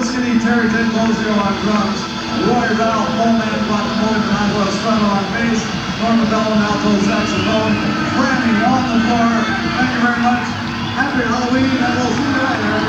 Skinny, Terry Bozio on drums, Roy Ralph, Coleman, guacamole, Fernando Estrada on bass, Norman Bell on alto saxophone,